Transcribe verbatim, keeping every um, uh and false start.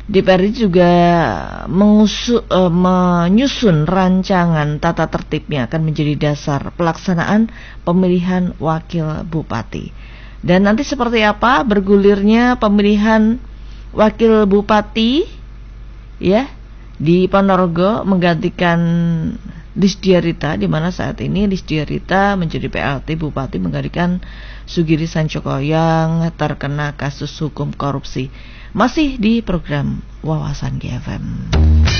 D P R juga mengusu, uh, menyusun rancangan tata tertib yang akan menjadi dasar pelaksanaan pemilihan wakil bupati. Dan nanti seperti apa bergulirnya pemilihan wakil bupati ya di Ponorogo menggantikan Disdiarita, di mana saat ini Disdiarita menjadi P L T Bupati menggantikan Sugiri Sancoko yang terkena kasus hukum korupsi. Masih di program Wawasan G F M.